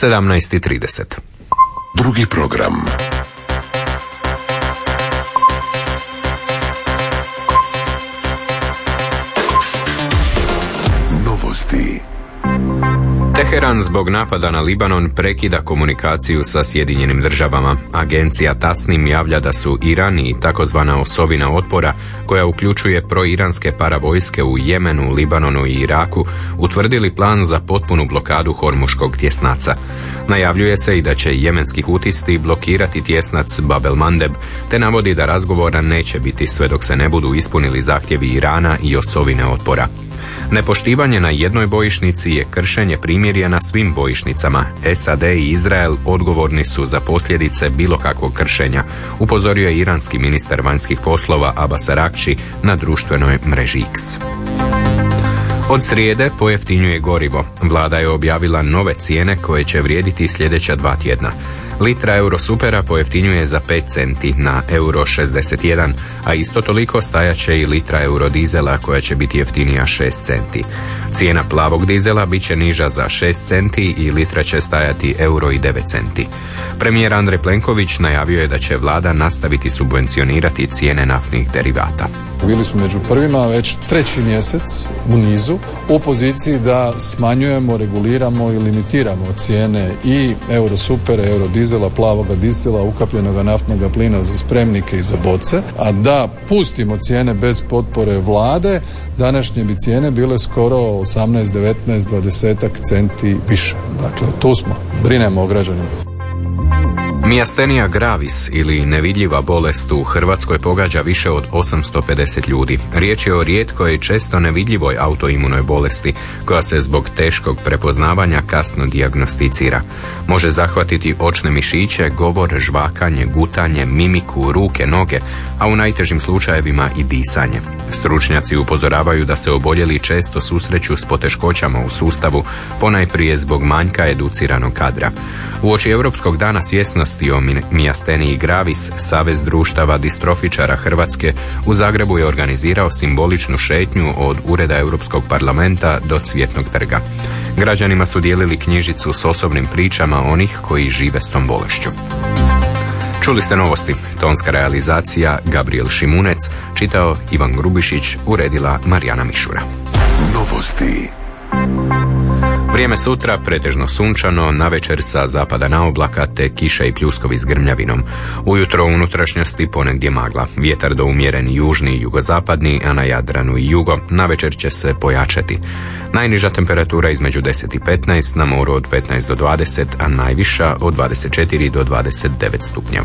17:30. Drugi program. Novosti. Teheran zbog napada na Libanon prekida komunikaciju sa Sjedinjenim državama. Agencija Tasnim javlja da su Iran i takozvana osovina otpora, koja uključuje proiranske paravojske u Jemenu, Libanonu i Iraku, utvrdili plan za potpunu blokadu Hormuškog tjesnaca. Najavljuje se i da će jemenski hutisti blokirati tjesnac Bab el Mandeb, te navodi da razgovora neće biti sve dok se ne budu ispunili zahtjevi Irana i osovine otpora. Nepoštivanje na jednoj bojišnici je kršenje primirja na svim bojišnicama. SAD i Izrael odgovorni su za posljedice bilo kakvog kršenja, upozorio je iranski ministar vanjskih poslova Abbas Araghči na društvenoj mreži X. Od srijede pojeftinjuje gorivo. Vlada je objavila nove cijene koje će vrijediti sljedeća 2 tjedna. Litra Eurosupera pojeftinjuje za 5 centi na euro 61, a isto toliko stajaće i litra eurodizela koja će biti jeftinija 6 centi. Cijena plavog dizela bit će niža za 6 centi i litra će stajati euro i 9 centi. Premijer Andrej Plenković najavio je da će vlada nastaviti subvencionirati cijene naftnih derivata. Bili smo među prvima već 3. mjesec u nizu u poziciji da smanjujemo, reguliramo i limitiramo cijene i Eurosupera, Eurodizela, plavoga dizela, ukapljenoga naftnog plina za spremnike i za boce, a da pustimo cijene bez potpore vlade, današnje bi cijene bile skoro 18, 19, 20 centi više. Dakle, tu smo, brinemo o građanima. Miastenia gravis ili nevidljiva bolest u Hrvatskoj pogađa više od 850 ljudi. Riječ je o rijetkoj i često nevidljivoj autoimunoj bolesti koja se zbog teškog prepoznavanja kasno dijagnosticira. Može zahvatiti očne mišiće, govor, žvakanje, gutanje, mimiku, ruke, noge, a u najtežim slučajevima i disanje. Stručnjaci upozoravaju da se oboljeli često susreću s poteškoćama u sustavu, ponajprije zbog manjka educiranog kadra. Uoči Europskog dana svjesnosti o miasteniji gravis, Savez društava distrofičara Hrvatske u Zagrebu je organizirao simboličnu šetnju od Ureda Europskog parlamenta do Cvjetnog trga. Građanima su dijelili knjižicu s osobnim pričama onih koji žive s tom bolešću. Čuli ste novosti. Tonska realizacija Gabriel Šimunec, čitao Ivan Grubišić, uredila Marijana Mišura. Novosti. Vrijeme sutra pretežno sunčano, navečer sa zapada na oblaka te kiša i pljuskovi s grmljavinom. Ujutro u unutrašnjosti ponegdje magla. Vjetar do umjereni južni i jugozapadni, a na Jadranu i jugo navečer će se pojačati. Najniža temperatura između 10 i 15, na moru od 15 do 20, a najviša od 24 do 29 stupnjeva.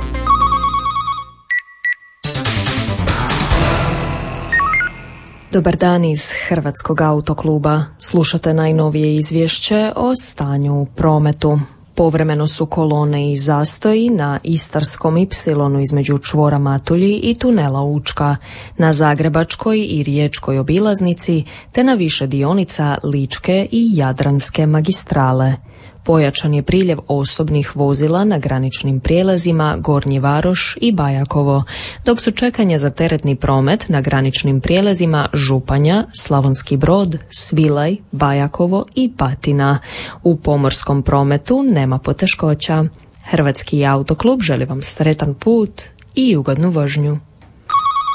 Dobar dan iz Hrvatskog autokluba. Slušate najnovije izvješće o stanju u prometu. Povremeno su kolone i zastoji na Istarskom ipsilonu između čvora Matulji i tunela Učka, na Zagrebačkoj i Riječkoj obilaznici, te na više dionica Ličke i Jadranske magistrale. Pojačan je priljev osobnih vozila na graničnim prijelazima Gornji Varoš i Bajakovo, dok su čekanja za teretni promet na graničnim prijelazima Županja, Slavonski Brod, Svilaj, Bajakovo i Patina. U pomorskom prometu nema poteškoća. Hrvatski autoklub želi vam sretan put i ugodnu vožnju.